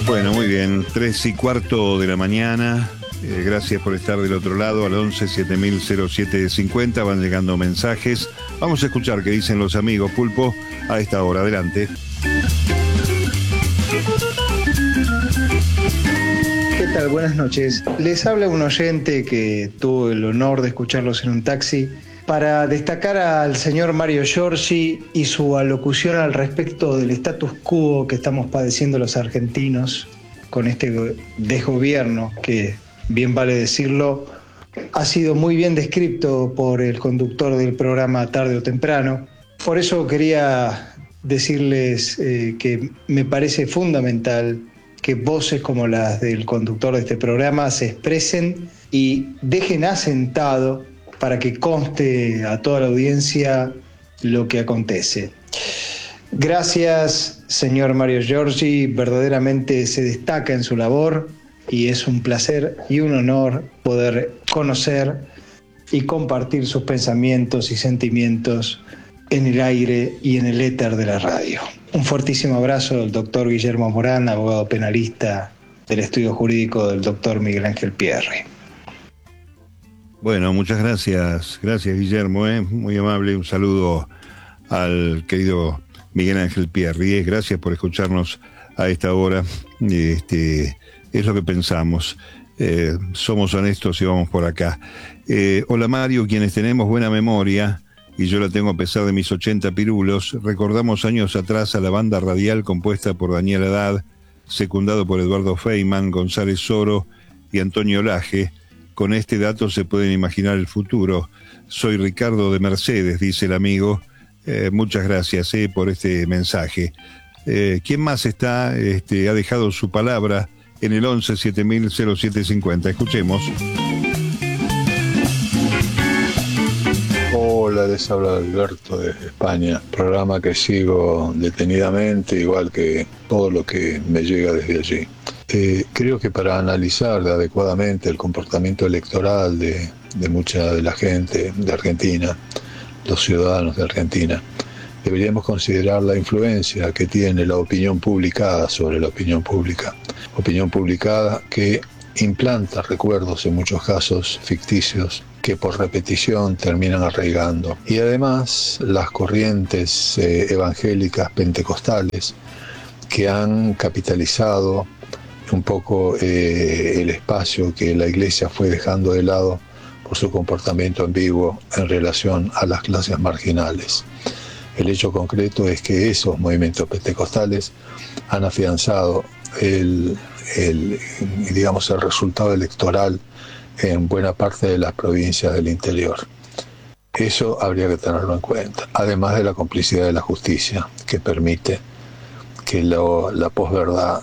Bueno, muy bien, 3:15 de la mañana. Gracias por estar del otro lado, al 11 700750. Van llegando mensajes. Vamos a escuchar qué dicen los amigos, Pulpo, a esta hora. Adelante. ¿Qué tal? Buenas noches. Les habla un oyente que tuvo el honor de escucharlos en un taxi para destacar al señor Mario Giorgi y su alocución al respecto del status quo que estamos padeciendo los argentinos con este desgobierno que, bien vale decirlo, ha sido muy bien descrito por el conductor del programa Tarde o Temprano. Por eso quería decirles que me parece fundamental que voces como las del conductor de este programa se expresen y dejen asentado para que conste a toda la audiencia lo que acontece. Gracias, señor Mario Giorgi, verdaderamente se destaca en su labor y es un placer y un honor poder conocer y compartir sus pensamientos y sentimientos en el aire y en el éter de la radio. Un fuertísimo abrazo del doctor Guillermo Morán, abogado penalista del estudio jurídico del doctor Miguel Ángel Pierri. Bueno, muchas gracias. Gracias, Guillermo, muy amable. Un saludo al querido Miguel Ángel Pierri. Gracias por escucharnos a esta hora. Es lo que pensamos. Somos honestos y vamos por acá. Hola, Mario, quienes tenemos buena memoria, y yo la tengo a pesar de mis 80 pirulos, recordamos años atrás a la banda radial compuesta por Daniel Haddad, secundado por Eduardo Feynman, González Soro y Antonio Laje. Con este dato se pueden imaginar el futuro. Soy Ricardo de Mercedes, dice el amigo. Muchas gracias por este mensaje. ¿Quién más está? Ha dejado su palabra en el 11 700750. Escuchemos. Hola, les habla Alberto desde España, programa que sigo detenidamente, igual que todo lo que me llega desde allí. Creo que para analizar adecuadamente el comportamiento electoral de mucha de la gente de Argentina, los ciudadanos de Argentina, deberíamos considerar la influencia que tiene la opinión publicada sobre la opinión pública. Opinión publicada que implanta recuerdos, en muchos casos ficticios, que por repetición terminan arraigando. Y además las corrientes evangélicas pentecostales que han capitalizado un poco el espacio que la Iglesia fue dejando de lado por su comportamiento ambiguo en relación a las clases marginales. El hecho concreto es que esos movimientos pentecostales han afianzado el resultado electoral en buena parte de las provincias del interior. Eso habría que tenerlo en cuenta, además de la complicidad de la justicia, que permite que la posverdad